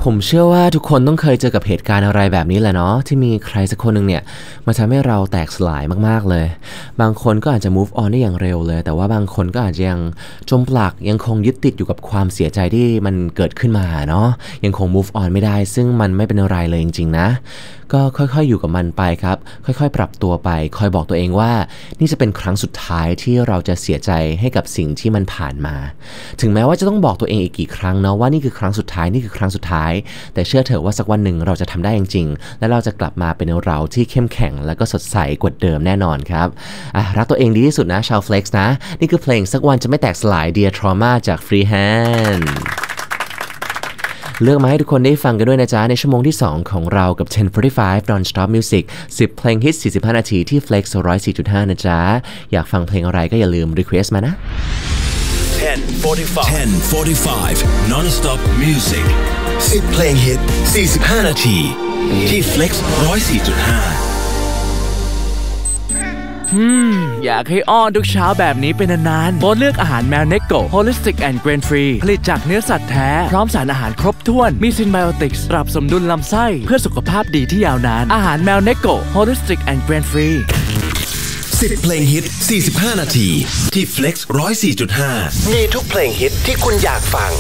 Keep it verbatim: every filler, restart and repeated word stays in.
ผมเชื่อว่าทุกคนต้องเคยเจอกับเหตุการณ์อะไรแบบนี้แหละเนาะที่มีใครสักคนหนึ่งเนี่ยมาทำให้เราแตกสลายมากๆเลยบางคนก็อาจจะ move on ได้อย่างเร็วเลยแต่ว่าบางคนก็อาจจะยังจมปลักยังคงยึดติดอยู่กับความเสียใจที่มันเกิดขึ้นมาเนาะยังคง move on ไม่ได้ซึ่งมันไม่เป็นอะไรเลยจริงๆนะก็ค่อยๆอยู่กับมันไปครับค่อยๆปรับตัวไปคอยบอกตัวเองว่านี่จะเป็นครั้งสุดท้ายที่เราจะเสียใจให้กับสิ่งที่มันผ่านมาถึงแม้ว่าจะต้องบอกตัวเองอีกกี่ครั้งเนาะว่านี่คือครั้งสุดท้ายนี่คือครั้งสุดท้ายแต่เชื่อเถอะว่าสักวันหนึ่งเราจะทำได้จริงๆและเราจะกลับมาเป็นเราที่เข้มแข็งและก็สดใสกว่าเดิมแน่นอนครับอ่ะรักตัวเองดีที่สุดนะชาว Flex นะนี่คือเพลงสักวันจะไม่แตกสลาย Dear Trauma จาก Freehandเลือกมาให้ทุกคนได้ฟังกันด้วยนะจ๊ะในชั่วโมงที่สองของเรากับ ten forty-five Non-Stop Music สิบเพลงฮิตสี่สิบห้านาทีที่ Flex หนึ่งร้อยสี่จุดห้านะจ๊ะอยากฟังเพลงอะไรก็อย่าลืม request มานะ ten forty-five ten forty-five Non-Stop Music สิบเพลงฮิตสี่สิบห้านาทีที่ Flex หนึ่งร้อยสี่จุดห้าอืมอยากให้อ้อนทุกเช้าแบบนี้เป็นนานๆโบสเลือกอาหารแมวเนโก Holistic and Grain Free ผลิตจากเนื้อสัตว์แท้พร้อมสารอาหารครบถ้วนมีซินไบโอติกส์ปรับสมดุลลำไส้เพื่อสุขภาพดีที่ยาวนานอาหารแมวเนโก Holistic and Grain Free สิบเพลงฮิตสี่สิบห้านาทีที่ Flex หนึ่งร้อยสี่จุดห้ามีทุกเพลงฮิตที่คุณอยากฟัง